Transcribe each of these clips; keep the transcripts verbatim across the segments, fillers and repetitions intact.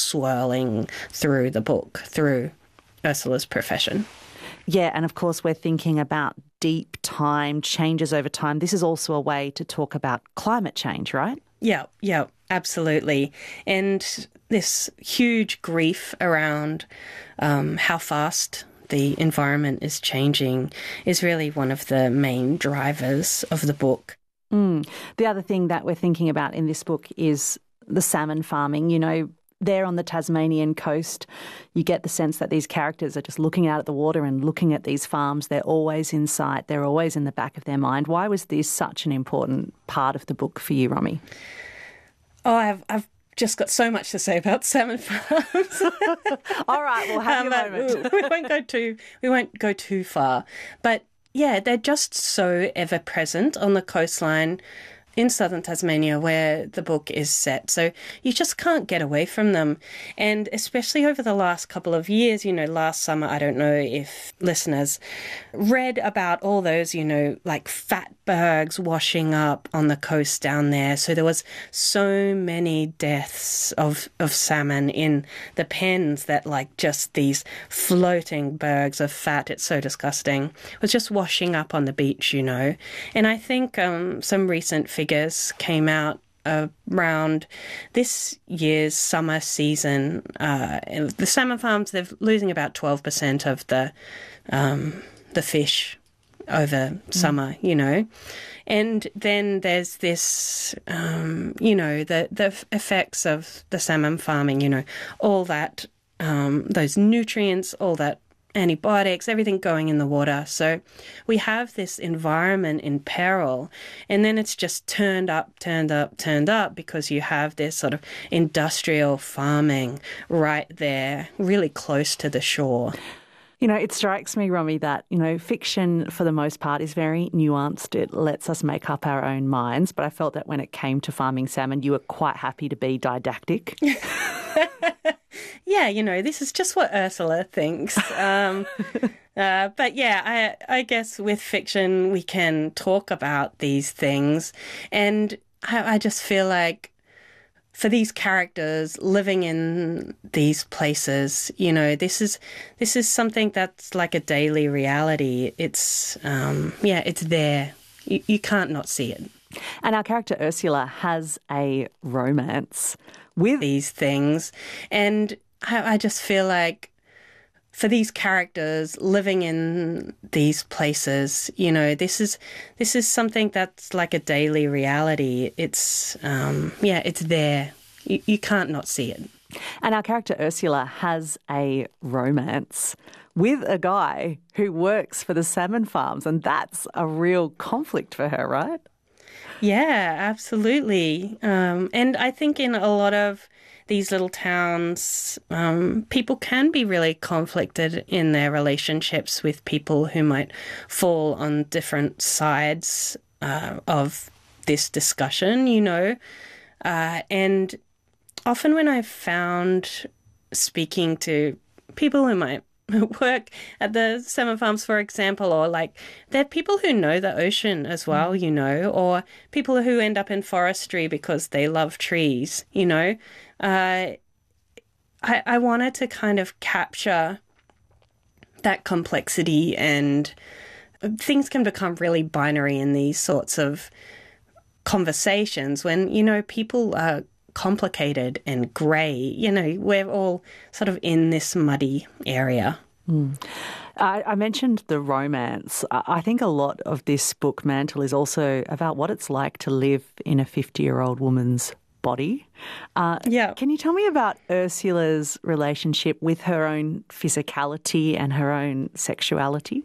swirling through the book, through Ursula's profession. Yeah, and of course we're thinking about deep time, changes over time. This is also a way to talk about climate change, right? Yeah, yeah, absolutely. And this huge grief around um, how fast the environment is changing is really one of the main drivers of the book. Mm. The other thing that we're thinking about in this book is the salmon farming. You know, there on the Tasmanian coast, you get the sense that these characters are just looking out at the water and looking at these farms. They're always in sight. They're always in the back of their mind. Why was this such an important part of the book for you, Romy? Oh, I've, I've just got so much to say about salmon farms. All right, we'll have um, your moment. we won't go too. We won't go too far, but yeah, they're just so ever present on the coastline in southern Tasmania where the book is set. So you just can't get away from them. And especially over the last couple of years, you know, last summer, I don't know if listeners read about all those, you know, like fat bergs washing up on the coast down there. So there was so many deaths of, of salmon in the pens that like just these floating bergs of fat, it's so disgusting, was just washing up on the beach, you know. And I think um, some recent figures came out around this year's summer season. Uh, the salmon farms, they're losing about twelve percent of the um, the fish over mm. summer, you know. And then there's this, um, you know, the, the effects of the salmon farming, you know, all that, um, those nutrients, all that antibiotics, everything going in the water. So we have this environment in peril, and then it's just turned up, turned up, turned up because you have this sort of industrial farming right there, really close to the shore. You know, it strikes me, Romy, that, you know, fiction for the most part is very nuanced. It lets us make up our own minds. But I felt that when it came to farming salmon, you were quite happy to be didactic. Yeah, you know, this is just what Ursula thinks. Um, uh, but yeah, I, I guess with fiction, we can talk about these things. And I, I just feel like for these characters living in these places, you know, this is this is something that's like a daily reality. It's, um, yeah, it's there. You, you can't not see it. And our character Ursula has a romance with these things. And I, I just feel like for these characters living in these places, you know, this is this is something that's like a daily reality. It's, um, yeah, it's there. You, you can't not see it. And our character Ursula has a romance with a guy who works for the salmon farms, and that's a real conflict for her, right? Yeah, absolutely. Um, and I think in a lot of these little towns, um, people can be really conflicted in their relationships with people who might fall on different sides uh, of this discussion, you know. Uh, and often when I've found speaking to people who might work at the salmon farms, for example, or like they're people who know the ocean as well, you know, or people who end up in forestry because they love trees, you know. Uh, I, I wanted to kind of capture that complexity, and things can become really binary in these sorts of conversations when, you know, people are complicated and grey. You know, we're all sort of in this muddy area. Mm. I, I mentioned the romance. I think a lot of this book, Mantle, is also about what it's like to live in a fifty-year-old woman's body. Uh, yeah. Can you tell me about Ursula's relationship with her own physicality and her own sexuality?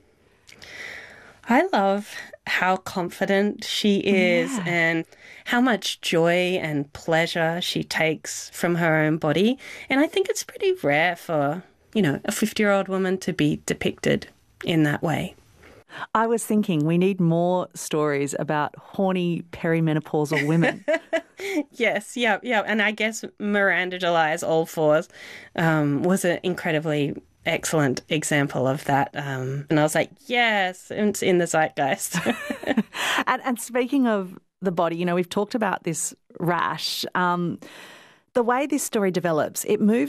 I love how confident she is yeah. and how much joy and pleasure she takes from her own body. And I think it's pretty rare for, you know, a fifty-year-old woman to be depicted in that way. I was thinking we need more stories about horny perimenopausal women. Yes, yeah, yeah. And I guess Miranda July's All Fours um, was an incredibly excellent example of that. Um, and I was like, yes, it's in the zeitgeist. and, and speaking of the body, you know, we've talked about this rash. Um, the way this story develops, it moves